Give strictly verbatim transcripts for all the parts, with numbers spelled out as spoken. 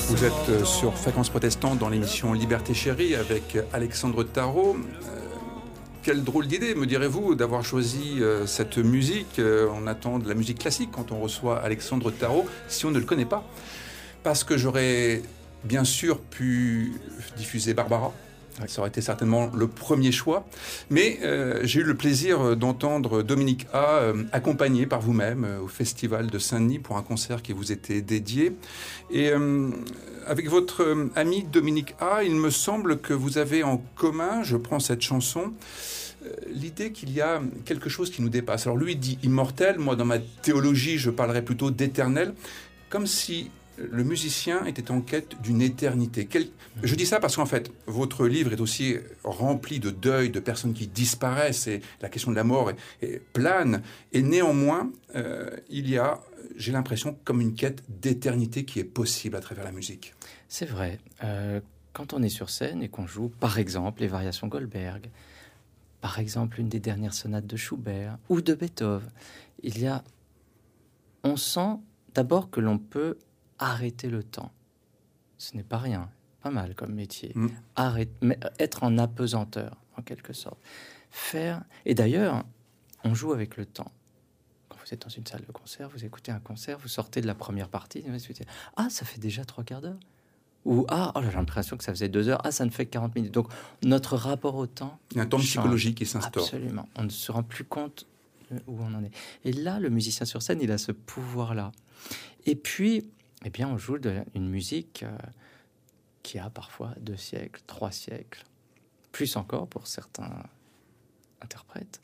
Vous êtes sur Fréquence Protestante dans l'émission Liberté Chérie avec Alexandre Tarot. Euh, quelle drôle d'idée, me direz-vous, d'avoir choisi euh, cette musique. Euh, on attend de la musique classique quand on reçoit Alexandre Tarot, si on ne le connaît pas. Parce que j'aurais bien sûr pu diffuser Barbara. Ça aurait été certainement le premier choix. Mais euh, j'ai eu le plaisir d'entendre Dominique A. Euh, accompagné par vous-même euh, au Festival de Saint-Denis pour un concert qui vous était dédié. Et euh, avec votre euh, ami Dominique A., il me semble que vous avez en commun, je prends cette chanson, euh, l'idée qu'il y a quelque chose qui nous dépasse. Alors lui dit immortel, moi dans ma théologie je parlerais plutôt d'éternel, comme si le musicien était en quête d'une éternité. Quel... Je dis ça parce qu'en fait, votre livre est aussi rempli de deuil, de personnes qui disparaissent, et la question de la mort est, est plane. Et néanmoins, euh, il y a, j'ai l'impression, comme une quête d'éternité qui est possible à travers la musique. C'est vrai. Euh, quand on est sur scène et qu'on joue, par exemple, les variations Goldberg, par exemple, une des dernières sonates de Schubert ou de Beethoven, il y a... On sent d'abord que l'on peut arrêter le temps. Ce n'est pas rien, pas mal comme métier. Mmh. Arrête, mais être en apesanteur, en quelque sorte. Faire... Et d'ailleurs, on joue avec le temps. Quand vous êtes dans une salle de concert, vous écoutez un concert, vous sortez de la première partie, vous dites, ah, ça fait déjà trois quarts d'heure. Ou, ah, oh, j'ai l'impression que ça faisait deux heures. Ah, ça ne fait que quarante minutes. Donc, notre rapport au temps... Il y a un temps change. Psychologique qui s'instaure. Absolument. On ne se rend plus compte où on en est. Et là, le musicien sur scène, il a ce pouvoir-là. Et puis... Eh bien, on joue de, une musique euh, qui a parfois deux siècles, trois siècles, plus encore pour certains interprètes.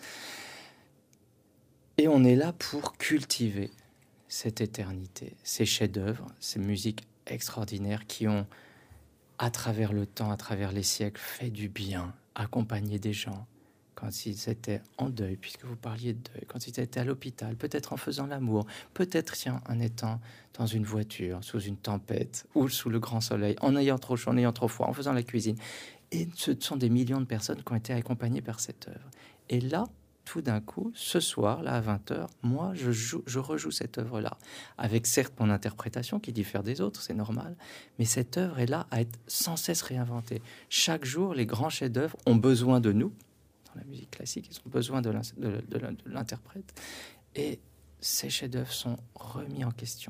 Et on est là pour cultiver cette éternité, ces chefs-d'œuvre, ces musiques extraordinaires qui ont, à travers le temps, à travers les siècles, fait du bien, accompagné des gens. Quand ils étaient en deuil, puisque vous parliez de deuil, quand ils étaient à l'hôpital, peut-être en faisant l'amour, peut-être tiens, en étant dans une voiture, sous une tempête, ou sous le grand soleil, en ayant trop chaud, en ayant trop froid, en faisant la cuisine. Et ce sont des millions de personnes qui ont été accompagnées par cette œuvre. Et là, tout d'un coup, ce soir, là, à vingt heures, moi, je, joue, je rejoue cette œuvre-là, avec certes mon interprétation qui diffère des autres, c'est normal, mais cette œuvre est là à être sans cesse réinventée. Chaque jour, les grands chefs-d'œuvre ont besoin de nous, la musique classique, ils ont besoin de, de, de, de l'interprète. Et ces chefs-d'œuvre sont remis en question,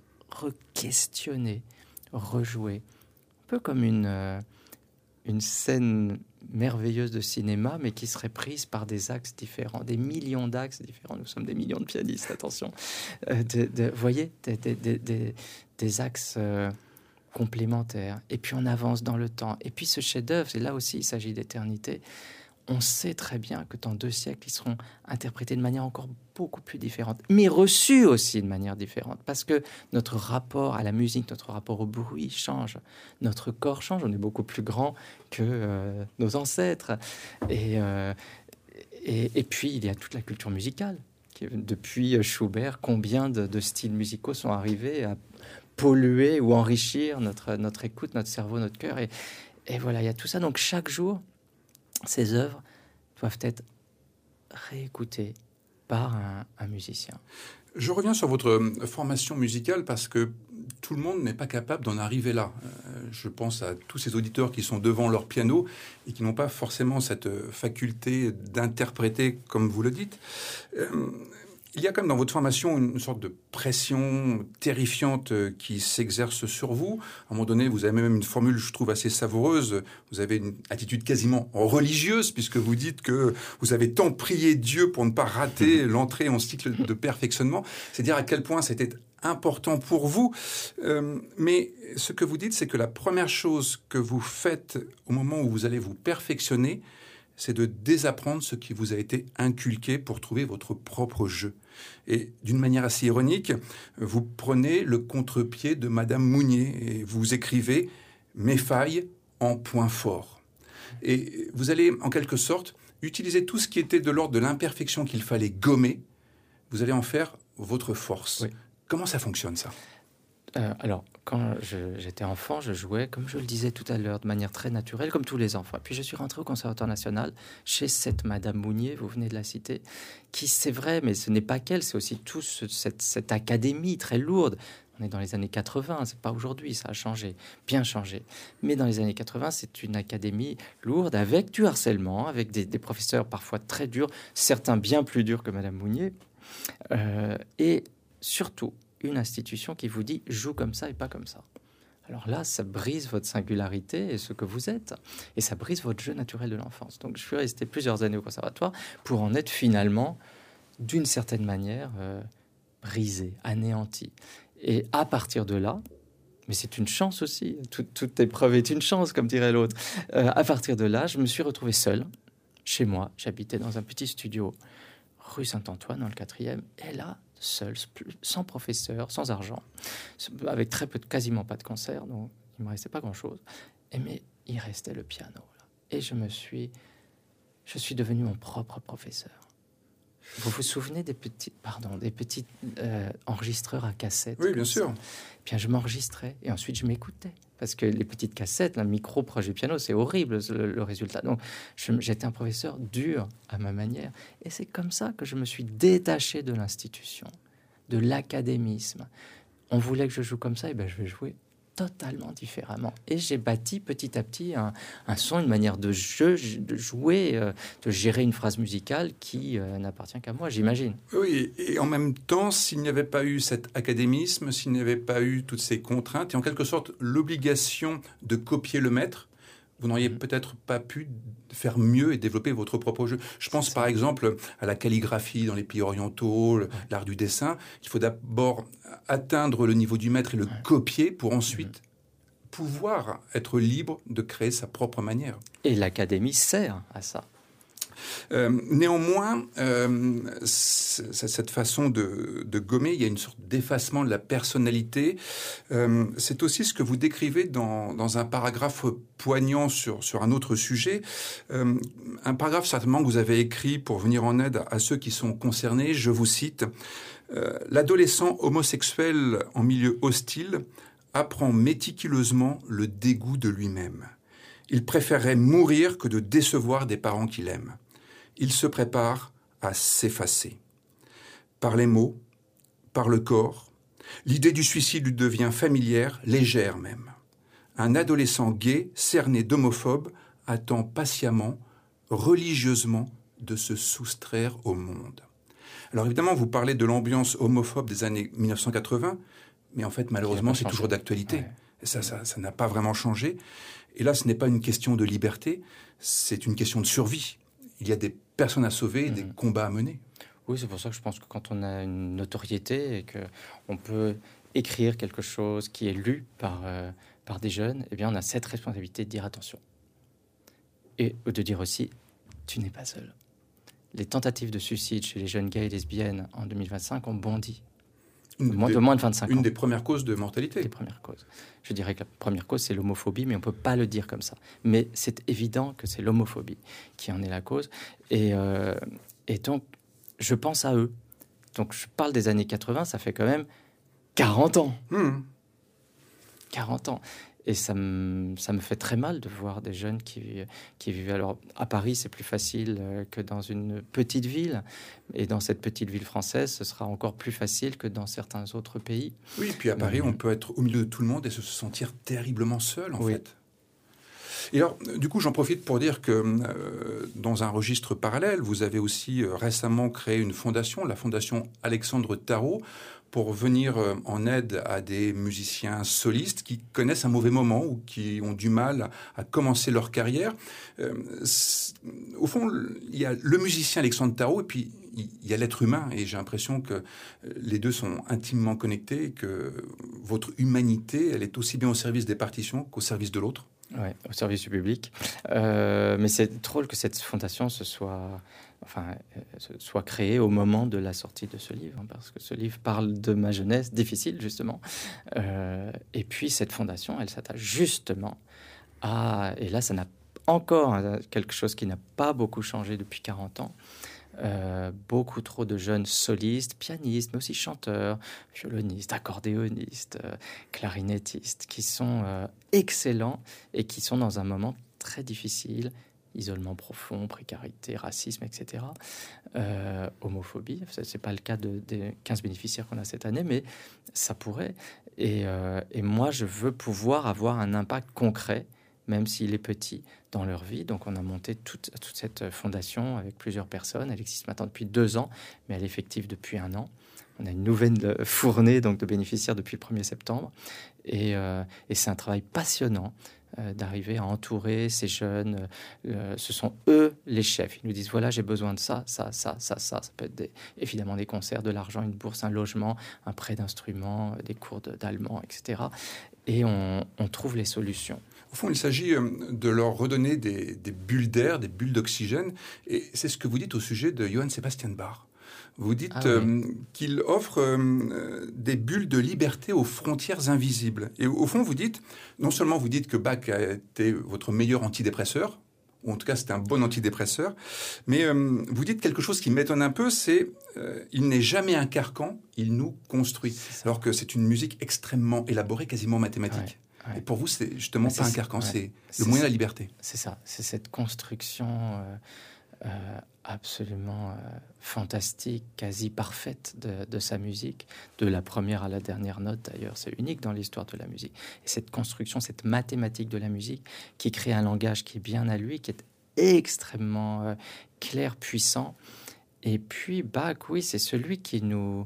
re-questionnés, rejoués. Un peu comme une, euh, une scène merveilleuse de cinéma, mais qui serait prise par des axes différents, des millions d'axes différents. Nous sommes des millions de pianistes, attention. Euh, de, de, vous voyez, des, des, des, des, des axes... Euh, complémentaires. Et puis on avance dans le temps. Et puis ce chef-d'œuvre, et là aussi il s'agit d'éternité, on sait très bien que dans deux siècles, ils seront interprétés de manière encore beaucoup plus différente, mais reçus aussi de manière différente, parce que notre rapport à la musique, notre rapport au bruit change, notre corps change, on est beaucoup plus grand que euh, nos ancêtres. Et, euh, et, et puis, il y a toute la culture musicale. Depuis Schubert, combien de, de styles musicaux sont arrivés à polluer ou enrichir notre, notre écoute, notre cerveau, notre cœur. Et, et voilà, il y a tout ça. Donc, chaque jour, ces œuvres doivent être réécoutées par un, un musicien. Je reviens sur votre formation musicale parce que tout le monde n'est pas capable d'en arriver là. Je pense à tous ces auditeurs qui sont devant leur piano et qui n'ont pas forcément cette faculté d'interpréter comme vous le dites. Il y a comme dans votre formation une sorte de pression terrifiante qui s'exerce sur vous. À un moment donné, vous avez même une formule, je trouve, assez savoureuse. Vous avez une attitude quasiment religieuse puisque vous dites que vous avez tant prié Dieu pour ne pas rater l'entrée en cycle de perfectionnement. C'est dire à quel point c'était important pour vous. Euh, mais ce que vous dites, c'est que la première chose que vous faites au moment où vous allez vous perfectionner, c'est de désapprendre ce qui vous a été inculqué pour trouver votre propre jeu. Et d'une manière assez ironique, vous prenez le contre-pied de Madame Mounier et vous écrivez « Mes failles en point fort ». Et vous allez, en quelque sorte, utiliser tout ce qui était de l'ordre de l'imperfection qu'il fallait gommer. Vous allez en faire votre force. Oui. Comment ça fonctionne, ça ? Euh, alors, quand je, j'étais enfant, je jouais, comme je le disais tout à l'heure, de manière très naturelle, comme tous les enfants. Puis je suis rentré au Conservatoire national chez cette Madame Mounier, vous venez de la citer, qui, c'est vrai, mais ce n'est pas qu'elle, c'est aussi toute ce, cette, cette académie très lourde. On est dans les années quatre-vingts, c'est pas aujourd'hui, ça a changé, bien changé. Mais dans les années quatre-vingts, c'est une académie lourde avec du harcèlement, avec des, des professeurs parfois très durs, certains bien plus durs que Madame Mounier, euh, et surtout une institution qui vous dit joue comme ça et pas comme ça. Alors là, ça brise votre singularité et ce que vous êtes, et ça brise votre jeu naturel de l'enfance. Donc je suis resté plusieurs années au conservatoire pour en être finalement, d'une certaine manière, euh, brisé, anéanti. Et à partir de là, mais c'est une chance aussi, toute, toute épreuve est une chance, comme dirait l'autre. Euh, à partir de là, je me suis retrouvé seul, chez moi. J'habitais dans un petit studio, rue Saint-Antoine, dans le quatrième. Et là, seul, sans professeur, sans argent, avec très peu, de, quasiment pas de concerts, donc il me restait pas grand-chose. Et mais il restait le piano. Là. Et je me suis, je suis devenu mon propre professeur. Vous vous souvenez des petits, pardon, des petits euh, enregistreurs à cassette? Oui, bien sûr. Bien, je m'enregistrais et ensuite je m'écoutais. Parce que les petites cassettes, le micro proche du piano, c'est horrible le, le résultat. Donc, je, j'étais un professeur dur à ma manière. Et c'est comme ça que je me suis détaché de l'institution, de l'académisme. On voulait que je joue comme ça, et ben je vais jouer totalement différemment. Et j'ai bâti petit à petit un, un son, une manière de jeu, de jouer, euh, de gérer une phrase musicale qui euh, n'appartient qu'à moi, j'imagine. Oui, et en même temps, s'il n'y avait pas eu cet académisme, s'il n'y avait pas eu toutes ces contraintes, et en quelque sorte l'obligation de copier le maître, vous n'auriez mmh. peut-être pas pu faire mieux et développer votre propre jeu. Je pense par exemple à la calligraphie dans les pays orientaux, ouais. l'art du dessin. Il faut d'abord atteindre le niveau du maître et le ouais. copier pour ensuite mmh. pouvoir être libre de créer sa propre manière. Et l'académie sert à ça. Euh, néanmoins, euh, cette façon de, de gommer, il y a une sorte d'effacement de la personnalité. Euh, c'est aussi ce que vous décrivez dans, dans un paragraphe poignant sur, sur un autre sujet. Euh, un paragraphe certainement que vous avez écrit pour venir en aide à ceux qui sont concernés. Je vous cite. Euh, « L'adolescent homosexuel en milieu hostile apprend méticuleusement le dégoût de lui-même. Il préférerait mourir que de décevoir des parents qu'il aime. Il se prépare à s'effacer. Par les mots, par le corps, l'idée du suicide lui devient familière, légère même. Un adolescent gay, cerné d'homophobe, attend patiemment, religieusement, de se soustraire au monde. » Alors évidemment, vous parlez de l'ambiance homophobe des années mille neuf cent quatre-vingts, mais en fait, malheureusement, c'est toujours d'actualité. Ouais. Ça, ça, ça n'a pas vraiment changé. Et là, ce n'est pas une question de liberté, c'est une question de survie. Il y a des personnes à sauver et mmh. des combats à mener. Oui, c'est pour ça que je pense que quand on a une notoriété et qu'on peut écrire quelque chose qui est lu par, euh, par des jeunes, eh bien, on a cette responsabilité de dire attention. Et de dire aussi, tu n'es pas seul. Les tentatives de suicide chez les jeunes gays et lesbiennes en deux mille vingt-cinq ont bondi. Une moins, des, de moins de vingt-cinq ans. Une des premières causes de mortalité. Des premières causes. Je dirais que la première cause, c'est l'homophobie, mais on ne peut pas le dire comme ça. Mais c'est évident que c'est l'homophobie qui en est la cause. Et, euh, et donc, je pense à eux. Donc, je parle des années quatre-vingts, ça fait quand même quarante ans. Mmh. quarante ans. Et ça me, ça me fait très mal de voir des jeunes qui, qui vivent... Alors, à Paris, c'est plus facile que dans une petite ville. Et dans cette petite ville française, ce sera encore plus facile que dans certains autres pays. Oui, puis à Paris, euh, on peut être au milieu de tout le monde et se sentir terriblement seul, en oui. fait. Et alors, du coup, j'en profite pour dire que euh, dans un registre parallèle, vous avez aussi euh, récemment créé une fondation, la fondation Alexandre Tarot, pour venir euh, en aide à des musiciens solistes qui connaissent un mauvais moment ou qui ont du mal à commencer leur carrière. Euh, au fond, il y a le musicien Alexandre Tarot et puis il y a l'être humain. Et j'ai l'impression que les deux sont intimement connectés et que votre humanité, elle est aussi bien au service des partitions qu'au service de l'autre. Oui, au service du public. Euh, mais c'est drôle que cette fondation se soit, enfin, euh, soit créée au moment de la sortie de ce livre, hein, parce que ce livre parle de ma jeunesse difficile, justement. Euh, et puis, cette fondation, elle s'attache justement à... Et là, ça n'a encore hein, quelque chose qui n'a pas beaucoup changé depuis quarante ans. Euh, beaucoup trop de jeunes solistes, pianistes, mais aussi chanteurs, violonistes, accordéonistes, euh, clarinettistes, qui sont euh, excellents et qui sont dans un moment très difficile. isolement profond, précarité, racisme, et cetera. Euh, homophobie, ce n'est pas le cas de, des quinze bénéficiaires qu'on a cette année, mais ça pourrait. Et, euh, et moi, je veux pouvoir avoir un impact concret, même s'il est petit, dans leur vie. Donc, on a monté toute, toute cette fondation avec plusieurs personnes. Elle existe maintenant depuis deux ans, mais elle est effective depuis un an. On a une nouvelle fournée donc, de bénéficiaires depuis le premier septembre. Et, euh, et c'est un travail passionnant euh, d'arriver à entourer ces jeunes. Euh, ce sont eux les chefs. Ils nous disent, voilà, j'ai besoin de ça, ça, ça, ça, ça. Ça peut être des, évidemment des concerts, de l'argent, une bourse, un logement, un prêt d'instruments, des cours de, d'allemand, et cetera. Et on, on trouve les solutions. Au fond, il s'agit de leur redonner des, des bulles d'air, des bulles d'oxygène. Et c'est ce que vous dites au sujet de Johann Sebastian Bach. Vous dites ah, oui. euh, qu'il offre euh, des bulles de liberté aux frontières invisibles. Et au fond, vous dites, non seulement vous dites que Bach a été votre meilleur antidépresseur, ou en tout cas c'était un bon antidépresseur, mais euh, vous dites quelque chose qui m'étonne un peu, c'est euh, il n'est jamais un carcan, il nous construit. Alors que c'est une musique extrêmement élaborée, quasiment mathématique. Ouais, ouais. Et pour vous, c'est justement pas un carcan, ouais, c'est, c'est le moyen de la liberté. C'est ça, c'est cette construction... Euh... Euh, absolument euh, fantastique, quasi parfaite de, de sa musique, de la première à la dernière note d'ailleurs, c'est unique dans l'histoire de la musique. Et cette construction, cette mathématique de la musique qui crée un langage qui est bien à lui, qui est extrêmement euh, clair, puissant. Et puis Bach, oui, c'est celui qui nous,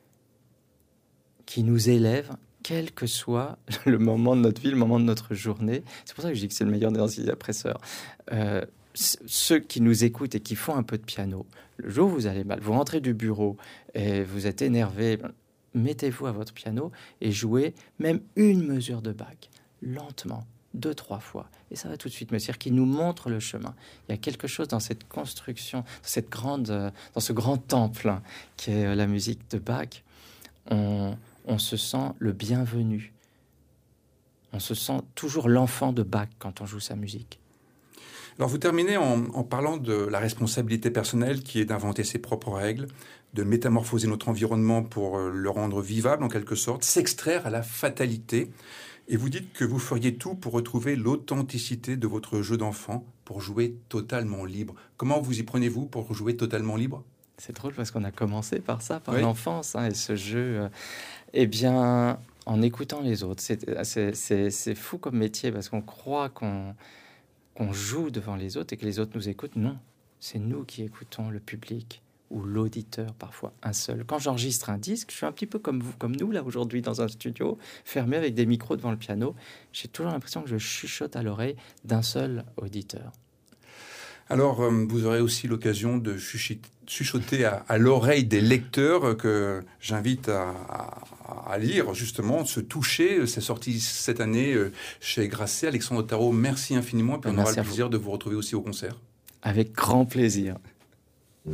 qui nous élève, quel que soit le moment de notre vie, le moment de notre journée. C'est pour ça que je dis que c'est le meilleur des antidépresseurs. Euh, Ceux qui nous écoutent et qui font un peu de piano, le jour où vous allez mal, vous rentrez du bureau et vous êtes énervé, mettez-vous à votre piano et jouez même une mesure de Bach, lentement, deux, trois fois. Et ça va tout de suite me dire qu'il nous montre le chemin. Il y a quelque chose dans cette construction, dans, cette grande, dans ce grand temple qui est la musique de Bach. On, on se sent le bienvenu. On se sent toujours l'enfant de Bach quand on joue sa musique. Alors vous terminez en, en parlant de la responsabilité personnelle qui est d'inventer ses propres règles, de métamorphoser notre environnement pour le rendre vivable en quelque sorte, s'extraire à la fatalité. Et vous dites que vous feriez tout pour retrouver l'authenticité de votre jeu d'enfant, pour jouer totalement libre. Comment vous y prenez-vous pour jouer totalement libre ? C'est drôle parce qu'on a commencé par ça, par oui. l'enfance, hein, et ce jeu, euh, eh bien, en écoutant les autres. C'est, c'est, c'est, c'est fou comme métier parce qu'on croit qu'on... qu'on joue devant les autres et que les autres nous écoutent. Non, c'est nous qui écoutons le public ou l'auditeur, parfois un seul. Quand j'enregistre un disque, je suis un petit peu comme vous, comme nous, là, aujourd'hui, dans un studio, fermé avec des micros devant le piano. J'ai toujours l'impression que je chuchote à l'oreille d'un seul auditeur. Alors, euh, vous aurez aussi l'occasion de chuchoter à, à l'oreille des lecteurs que j'invite à, à, à lire, justement, se toucher. C'est sorti cette année chez Grasset. Alexandre Tarot, merci infiniment. Et puis on merci aura le plaisir de vous retrouver aussi au concert. Avec grand plaisir.